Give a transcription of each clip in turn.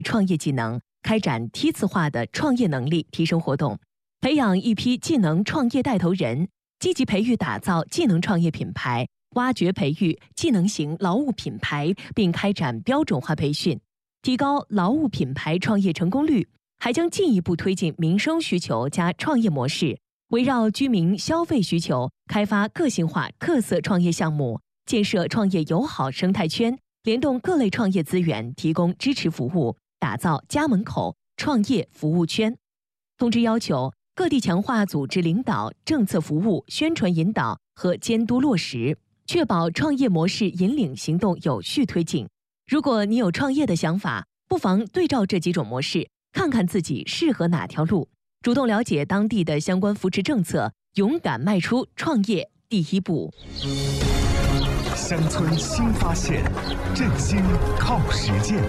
创业技能，开展梯次化的创业能力提升活动，培养一批技能创业带头人，积极培育打造技能创业品牌，挖掘培育技能型劳务品牌，并开展标准化培训，提高劳务品牌创业成功率。还将进一步推进民生需求加创业模式，围绕居民消费需求，开发个性化特色创业项目，建设创业友好生态圈，联动各类创业资源，提供支持服务，打造家门口创业服务圈。通知要求，各地强化组织领导、政策服务、宣传引导和监督落实，确保创业模式引领行动有序推进。如果你有创业的想法，不妨对照这几种模式，看看自己适合哪条路，主动了解当地的相关扶持政策，勇敢迈出创业第一步。 乡村新发现，振兴靠实践。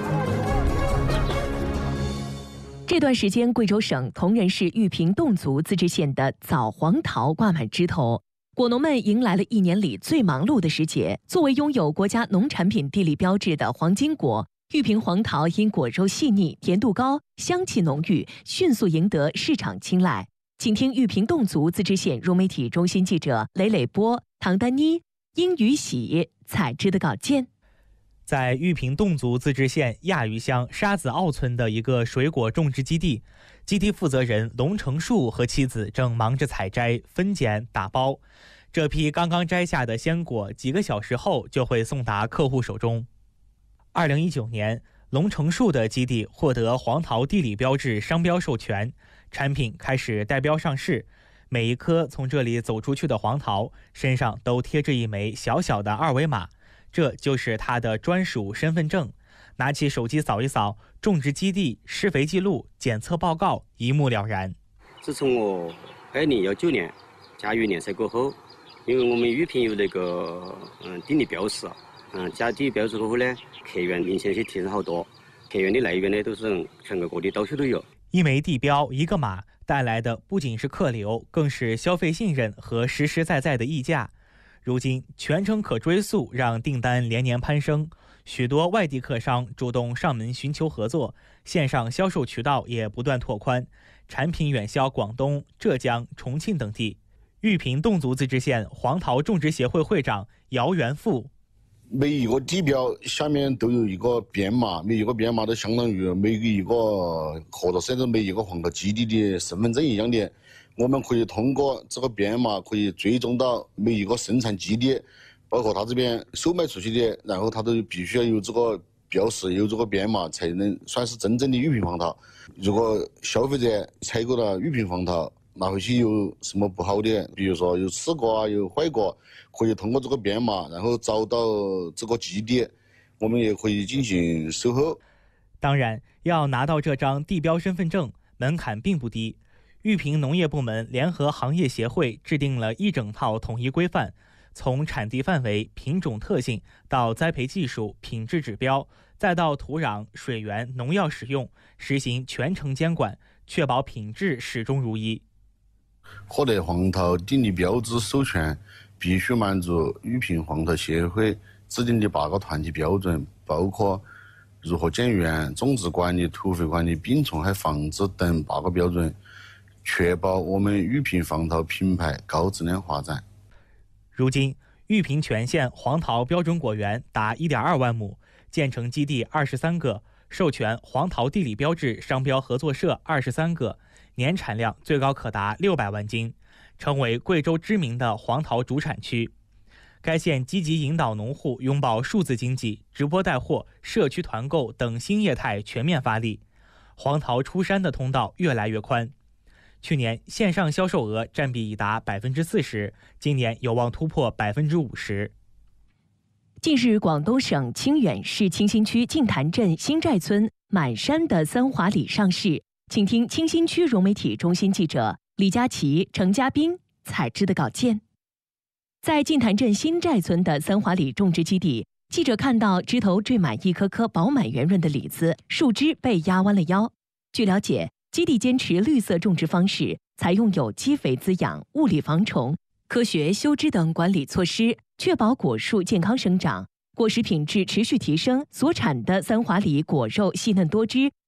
这段时间，贵州省铜仁市玉屏侗族自治县的枣黄桃挂满枝头，果农们迎来了一年里最忙碌的时节。作为拥有国家农产品地理标志的黄金果，玉屏黄桃因果肉细腻、甜度高、香气浓郁，迅速赢得市场青睐。请听玉屏侗族自治县融媒体中心记者雷磊波、唐丹妮、殷雨喜采制的稿件。 在玉屏侗族自治县亚余乡沙子坳村的一个水果种植基地，基地负责人龙成树和妻子正忙着采摘、分拣、打包。这批刚刚摘下的鲜果，几个小时后就会送达客户手中。2019年，龙成树的基地获得黄桃地理标志商标授权，产品开始带标上市。每一颗从这里走出去的黄桃身上都贴着一枚小小的二维码，这就是它的专属身份证。拿起手机扫一扫，种植基地、施肥记录、检测报告一目了然。 自从我2019年加入联赛过后，因为我们玉屏有那个地理标识，加地理标志过后呢，客源明显是提升好多，客源的来源呢都是全国各地到处都有。 一枚地标，一个码，带来的不仅是客流，更是消费信任和实实在在的溢价。如今全程可追溯，让订单连年攀升，许多外地客商主动上门寻求合作，线上销售渠道也不断拓宽，产品远销广东、浙江、重庆等地。玉屏侗族自治县黄桃种植协会会长姚元富： 每一个地标下面都有一个编码，每一个编码都相当于每一个合作社的每一个黄桃基地的身份证一样的。我们可以通过这个编码可以追踪到每一个生产基地，包括他这边售卖出去的，然后他都必须要有这个标识，有这个编码，才能算是真正的玉屏黄桃。如果消费者采购了玉屏黄桃，拿回去有什么不好的，比如说有刺过啊，有坏过，可以通过这个编码，然后找到这个基地，我们也可以进行售后。 当然，要拿到这张地标身份证，门槛并不低。玉屏农业部门联合行业协会制定了一整套统一规范，从产地范围、品种特性到栽培技术、品质指标，再到土壤、水源、农药使用，实行全程监管，确保品质始终如一。 获得黄桃地理标志授权，必须满足玉屏黄桃协会制定的8个团体标准，包括如何建园、种植管理、土肥管理、病虫害防治等8个标准，确保我们玉屏黄桃品牌高质量发展。 如今，玉屏全县黄桃标准果园达1.2万亩，建成基地23个，授权黄桃地理标志商标合作社23个，年产量最高可达600万斤，成为贵州知名的黄桃主产区。该县积极引导农户拥抱数字经济、直播带货、社区团购等新业态全面发力，黄桃出山的通道越来越宽。去年线上销售额占比已达40%，今年有望突破50%。 近日，广东省清远市清新区净坛镇新寨村满山的三华李上市，请听清新区融媒体中心记者李佳琪、程嘉宾采制的稿件。在净坛镇新寨村的三华李种植基地，记者看到枝头缀满一颗颗饱满圆润的李子，树枝被压弯了腰。据了解，基地坚持绿色种植方式，采用有机肥滋养、物理防虫、科学修枝等管理措施，确保果树健康生长，果实品质持续提升。所产的三华李果肉细嫩多汁，